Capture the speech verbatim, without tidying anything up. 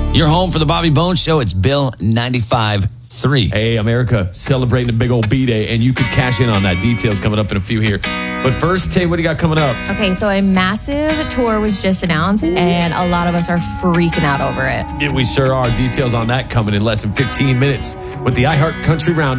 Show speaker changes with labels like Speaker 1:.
Speaker 1: Your home for the Bobby Bones Show. It's Bill ninety-five point three.
Speaker 2: Hey, America, celebrating a big old B-Day, and you could cash in on that. Details coming up in a few here. But first, Tay, what do you got coming up?
Speaker 3: Okay, so a massive tour was just announced, and a lot of us are freaking out over it.
Speaker 2: Yeah, we sure are. Details on that coming in less than fifteen minutes with the iHeart Country Roundup.